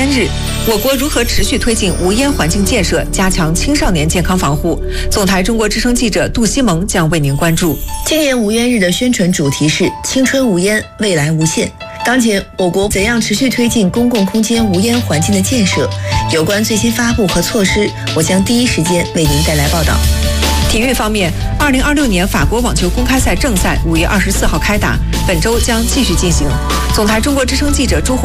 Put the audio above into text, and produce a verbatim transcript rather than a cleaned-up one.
烟日，我国如何持续推进无烟环境建设，加强青少年健康防护？总台中国之声记者杜西蒙将为您关注。 今年无烟日的宣传主题是“青春无烟，未来无限”。当前，我国怎样持续推进公共空间无烟环境的建设？有关最新发布和措施，我将第一时间为您带来报道。 体育方面，二零二六年法国网球公开赛正赛五月二十四号开打，本周将继续进行。总台中国之声记者朱红。